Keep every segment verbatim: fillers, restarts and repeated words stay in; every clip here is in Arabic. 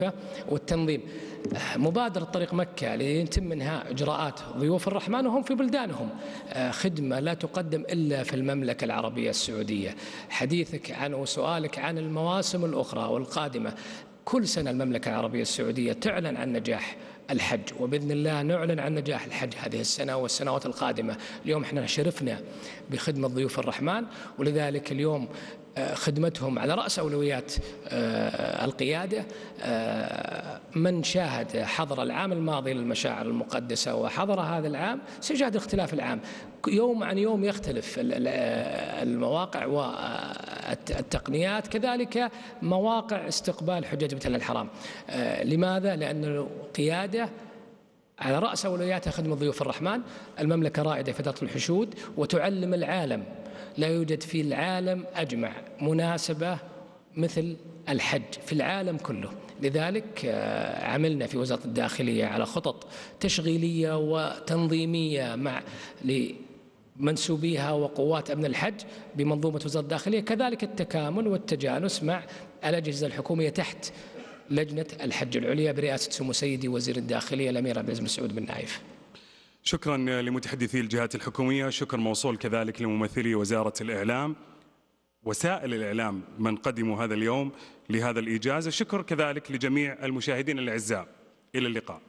والتنظيم. مبادرة طريق مكة ليتم منها إجراءات ضيوف الرحمن وهم في بلدانهم، خدمة لا تقدم إلا في المملكة العربية السعودية. حديثك عن وسؤالك عن المواسم الأخرى والقادمة، كل سنة المملكة العربية السعودية تعلن عن نجاح الحج، وبإذن الله نعلن عن نجاح الحج هذه السنة والسنوات القادمة. اليوم احنا شرفنا بخدمة ضيوف الرحمن، ولذلك اليوم خدمتهم على رأس أولويات القيادة. من شاهد حضر العام الماضي للمشاعر المقدسة وحضر هذا العام سيشاهد اختلاف العام، يوم عن يوم يختلف المواقع والتقنيات، كذلك مواقع استقبال حجاج بيت الله الحرام. لماذا؟ لأن القيادة على رأس أولوياتها خدمة ضيوف الرحمن. المملكة رائدة في فترة الحشود وتعلم العالم لا يوجد في العالم أجمع مناسبة مثل الحج في العالم كله. لذلك عملنا في وزارة الداخلية على خطط تشغيلية وتنظيمية مع لمنسوبيها وقوات أمن الحج بمنظومة وزارة الداخلية، كذلك التكامل والتجانس مع الأجهزة الحكومية تحت لجنة الحج العليا برئاسة سمو سيدي وزير الداخلية الأمير عبد العزيز بن سعود بن نايف. شكرا لمتحدثي الجهات الحكومية، شكر موصول كذلك لممثلي وزارة الإعلام وسائل الإعلام من قدموا هذا اليوم لهذا الإيجاز، شكر كذلك لجميع المشاهدين الأعزاء. إلى اللقاء.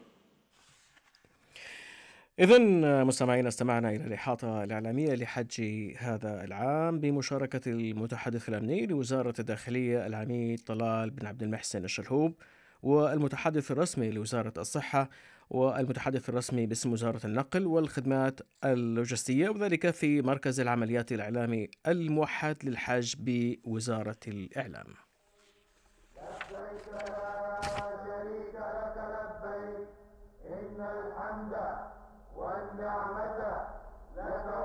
إذن مستمعينا، استمعنا إلى الإحاطة الإعلامية لحج هذا العام بمشاركة المتحدث الأمني لوزارة الداخلية العميد طلال بن عبد المحسن الشلهوب، والمتحدث الرسمي لوزارة الصحة، والمتحدث الرسمي باسم وزارة النقل والخدمات اللوجستية، وذلك في مركز العمليات الإعلامي الموحد للحج بوزارة الإعلام. إن الحمد والنعمة لك